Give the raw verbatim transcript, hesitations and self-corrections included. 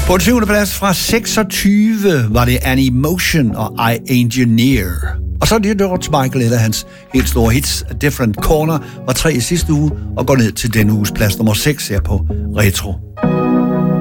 På en syvende plads fra seksogtyve var det Animotion og I Engineer. Og så er det George Michael, eller hans helt store hits, A Different Corner, var tre i sidste uge og går ned til denne uges plads nummer seks her på Retro